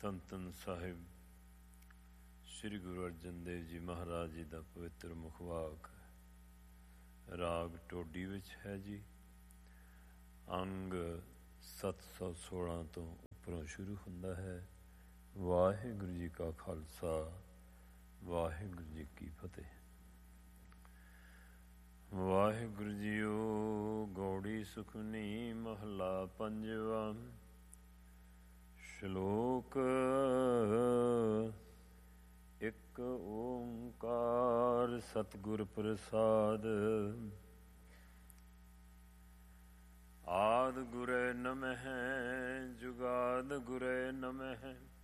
ਸੰਤਨ ਸਾਹਿਬ ਸ੍ਰੀ ਗੁਰੂ ਅਰਜਨ ਦੇਵ ਜੀ ਮਹਾਰਾਜ ਜੀ ਦਾ ਪਵਿੱਤਰ ਮੁਖਵਾਕ ਰਾਗ ਢੋਡੀ ਵਿੱਚ ਹੈ ਜੀ। ਅੰਗ 716 ਤੋਂ ਉੱਪਰੋਂ ਸ਼ੁਰੂ ਹੁੰਦਾ ਹੈ। ਵਾਹਿਗੁਰੂ ਜੀ ਕਾ ਖਾਲਸਾ, ਵਾਹਿਗੁਰੂ ਜੀ ਕੀ ਫਤਿਹ। ਵਾਹਿਗੁਰੂ ਜੀਓ। ਗੌੜੀ ਸੁਖਨੀ ਮਹਲਾ ਪੰਜਵਾ। ਸ਼ਲੋਕ ਇੱਕ ਓਂਕਾਰ ਸਤਿਗੁਰ ਪ੍ਰਸਾਦ। ਆਦਿ ਗੁਰੇ ਨਮਹਿ ਜੁਗਾਦਿ ਗੁਰੇ ਨਮਹਿ